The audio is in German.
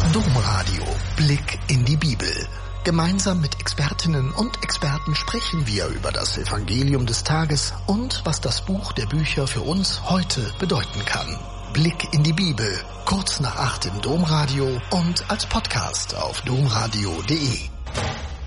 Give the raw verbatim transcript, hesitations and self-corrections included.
Domradio. Blick in die Bibel. Gemeinsam mit Expertinnen und Experten sprechen wir über das Evangelium des Tages und was das Buch der Bücher für uns heute bedeuten kann. Blick in die Bibel. Kurz nach acht im Domradio und als Podcast auf domradio punkt de.